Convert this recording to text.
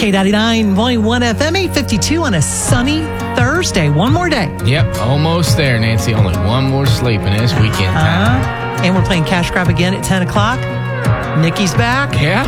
K99.1 FM, 852 on a sunny Thursday. One more day. Yep, almost there, Nancy. Only one more sleep in this weekend time. And we're playing Cash Grab again at 10 o'clock. Nikki's back. Yeah.